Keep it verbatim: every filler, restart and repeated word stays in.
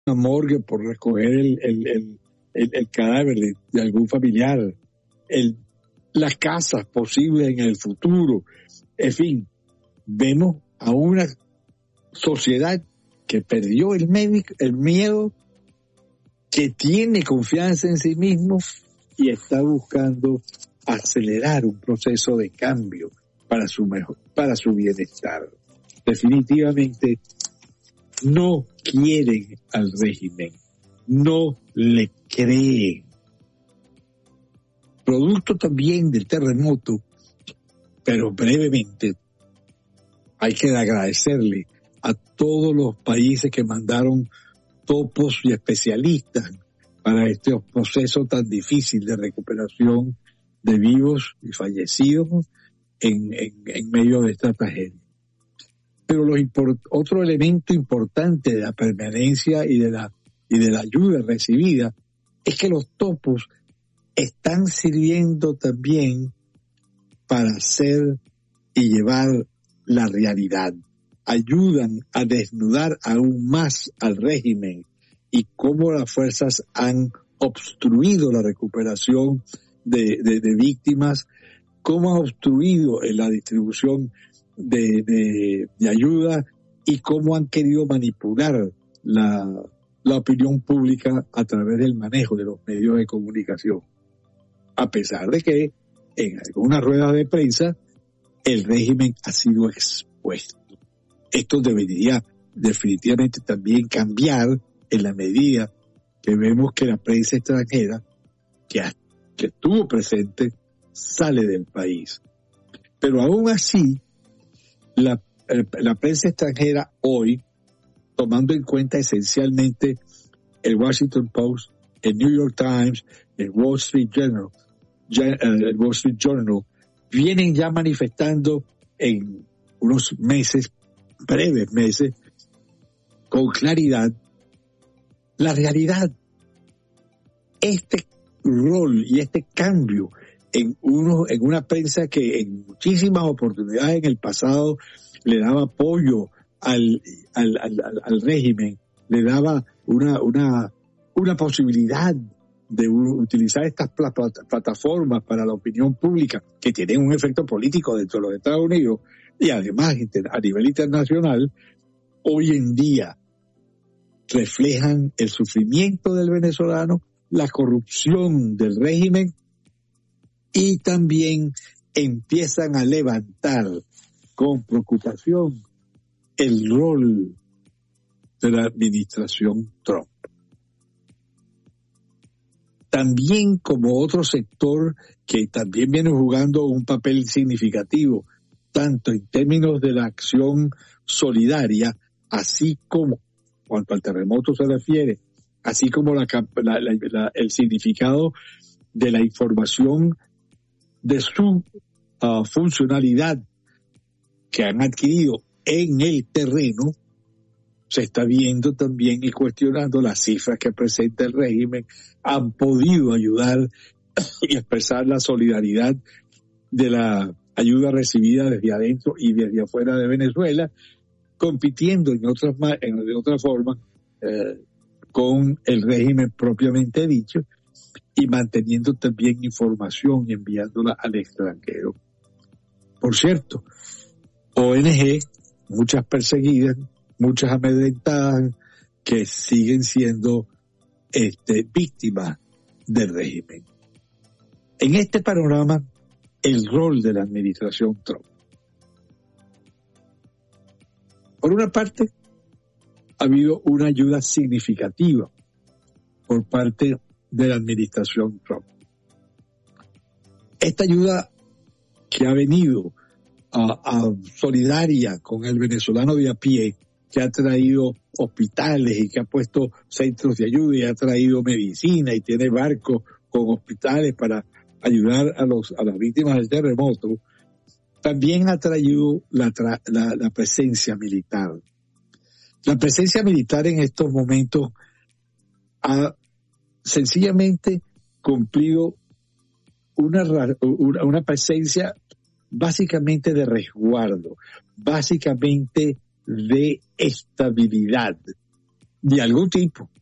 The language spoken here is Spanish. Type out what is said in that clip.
una morgue por recoger el, el, el, el, el cadáver de, de algún familiar, el, las casas posibles en el futuro. En fin, vemos a una sociedad que perdió el, médico, el miedo, que tiene confianza en sí mismo y está buscando acelerar un proceso de cambio para su mejor, para su bienestar. Definitivamente no quieren al régimen, no le creen. Producto también del terremoto, pero brevemente, hay que agradecerle a todos los países que mandaron topos y especialistas para este proceso tan difícil de recuperación de vivos y fallecidos en, en, en medio de esta tragedia. Pero lo import, otro elemento importante de la permanencia y de la, y de la ayuda recibida es que los topos están sirviendo también para hacer y llevar la realidad. Ayudan a desnudar aún más al régimen y cómo las fuerzas han obstruido la recuperación de, de, de víctimas, cómo han obstruido en la distribución de, de, de ayuda y cómo han querido manipular la, la opinión pública a través del manejo de los medios de comunicación. A pesar de que en algunas ruedas de prensa el régimen ha sido expuesto. Esto debería definitivamente también cambiar en la medida que vemos que la prensa extranjera que, ha, que estuvo presente sale del país. Pero aún así, la, la prensa extranjera hoy, tomando en cuenta esencialmente el Washington Post, el New York Times, el Wall Street Journal, el Wall Street Journal, vienen ya manifestando en unos meses, breves meses, con claridad, la realidad. Este rol y este cambio en, uno, en una prensa que en muchísimas oportunidades en el pasado le daba apoyo al, al, al, al régimen, le daba una, una, una posibilidad de utilizar estas plataformas para la opinión pública que tienen un efecto político dentro de los Estados Unidos y además a nivel internacional, hoy en día reflejan el sufrimiento del venezolano, la corrupción del régimen y también empiezan a levantar con preocupación el rol de la administración Trump. También como otro sector que también viene jugando un papel significativo, tanto en términos de la acción solidaria, así como, cuanto al terremoto se refiere, así como la, la, la, la, el significado de la información de su uh, funcionalidad que han adquirido en el terreno, se está viendo también y cuestionando las cifras que presenta el régimen, han podido ayudar y expresar la solidaridad de la ayuda recibida desde adentro y desde afuera de Venezuela, compitiendo en otras en, de otra forma eh, con el régimen propiamente dicho y manteniendo también información y enviándola al extranjero. Por cierto, O N G, muchas perseguidas, muchas amedrentadas, que siguen siendo este, víctimas del régimen. En este panorama, el rol de la administración Trump. Por una parte, ha habido una ayuda significativa por parte de la administración Trump. Esta ayuda que ha venido a, a solidaria con el venezolano de a pie, que ha traído hospitales y que ha puesto centros de ayuda y ha traído medicina y tiene barcos con hospitales para ayudar a los a las víctimas del terremoto, también ha traído la, tra, la, la presencia militar. La presencia militar en estos momentos ha sencillamente cumplido una, una, una presencia básicamente de resguardo, básicamente de estabilidad. de algún tipo.